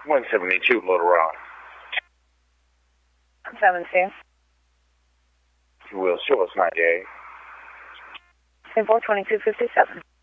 172 Little Rock. 72. You will show us 98. 42257.